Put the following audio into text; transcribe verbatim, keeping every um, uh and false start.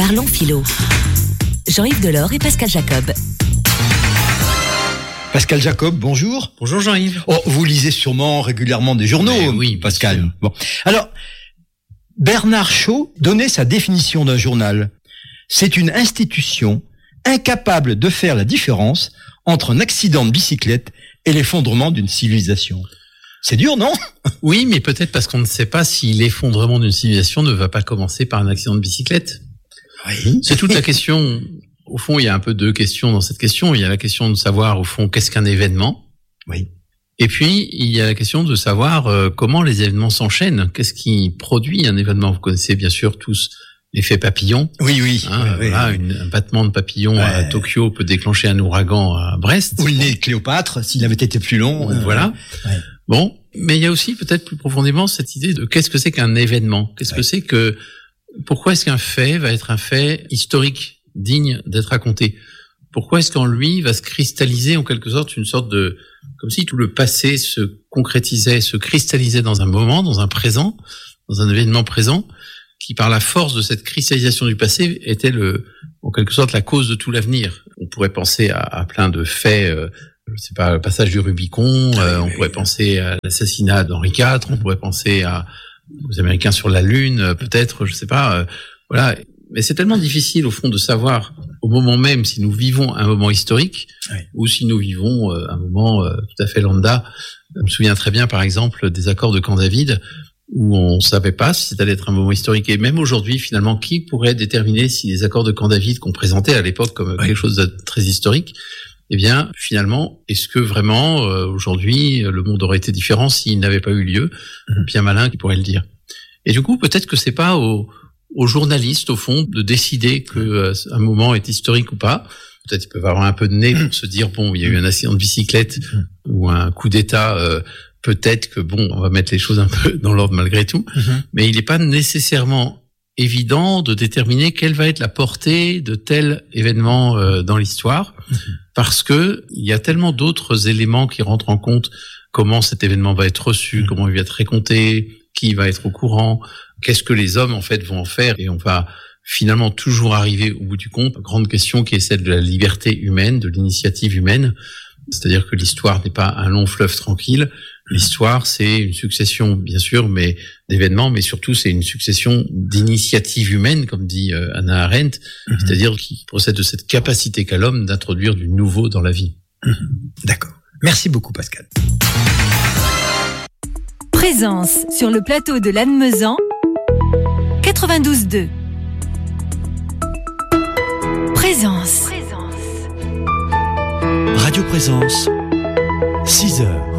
Parlons philo. Jean-Yves Delors et Pascal Jacob. Pascal Jacob, bonjour. Bonjour Jean-Yves. Oh, vous lisez sûrement régulièrement des journaux, Mais oui, Pascal. Bon. Alors, Bernard Shaw donnait sa définition d'un journal. C'est une institution incapable de faire la différence entre un accident de bicyclette et l'effondrement d'une civilisation. C'est dur, non ? Oui, mais peut-être parce qu'on ne sait pas si l'effondrement d'une civilisation ne va pas commencer par un accident de bicyclette. Oui. C'est toute la question. Au fond, il y a un peu deux questions dans cette question. Il y a la question de savoir, au fond, qu'est-ce qu'un événement ? Oui. Et puis, il y a la question de savoir euh, comment les événements s'enchaînent. Qu'est-ce qui produit un événement ? Vous connaissez bien sûr tous l'effet papillon. Oui, oui. Hein, oui, voilà, oui. une, un battement de papillon Ouais. à Tokyo peut déclencher un ouragan à Brest. Ou le nez de Cléopâtre, s'il avait été plus long. Euh, voilà. Ouais. Bon, mais il y a aussi peut-être plus profondément cette idée de qu'est-ce que c'est qu'un événement ? Qu'est-ce Ouais. que c'est que... Pourquoi est-ce qu'un fait va être un fait historique, digne d'être raconté ? Pourquoi est-ce qu'en lui va se cristalliser en quelque sorte une sorte de... Comme si tout le passé se concrétisait, se cristallisait dans un moment, dans un présent, dans un événement présent, qui par la force de cette cristallisation du passé était le, en quelque sorte la cause de tout l'avenir. On pourrait penser à, à plein de faits, euh, je sais pas, le passage du Rubicon, euh, on pourrait penser à l'assassinat d'Henri quatre, on pourrait penser à, aux Américains sur la Lune, euh, peut-être, je sais pas, euh, voilà. Mais c'est tellement difficile au fond de savoir au moment même si nous vivons un moment historique Ouais. ou si nous vivons euh, un moment euh, tout à fait lambda. Je me souviens très bien, par exemple, des accords de Camp David, où on savait pas si c'était allait être un moment historique. Et même aujourd'hui, finalement, qui pourrait déterminer si les accords de Camp David qu'on présentait à l'époque comme Ouais. quelque chose de très historique, eh bien, finalement, est-ce que vraiment, euh, aujourd'hui, le monde aurait été différent s'il n'avait pas eu lieu ? Mhm. Bien malin qui pourrait le dire. Et du coup, peut-être que c'est pas aux, aux journalistes, au fond, de décider que euh, un moment est historique ou pas. Peut-être qu'ils peuvent avoir un peu de nez pour se dire, bon, il y a eu un accident de bicyclette ou un coup d'État, euh, peut-être que, bon, on va mettre les choses un peu dans l'ordre malgré tout. Mhm. Mais il n'est pas nécessairement évident de déterminer quelle va être la portée de tel événement euh, dans l'histoire, Mhm. parce que il y a tellement d'autres éléments qui rentrent en compte. Comment cet événement va être reçu, Mhm. comment il va être raconté, qui va être au courant, qu'est-ce que les hommes en fait vont en faire, et on va finalement toujours arriver au bout du compte. Grande question qui est celle de la liberté humaine, de l'initiative humaine. C'est-à-dire que l'histoire n'est pas un long fleuve tranquille. L'histoire, c'est une succession, bien sûr, mais d'événements, mais surtout, c'est une succession d'initiatives humaines, comme dit euh, Hannah Arendt, Mhm. c'est-à-dire qui procède de cette capacité qu'a l'homme d'introduire du nouveau dans la vie. Mhm. D'accord. Merci beaucoup, Pascal. Présence sur le plateau de Lannemezan, quatre-vingt-douze deux. Présence. Radio Présence, six heures.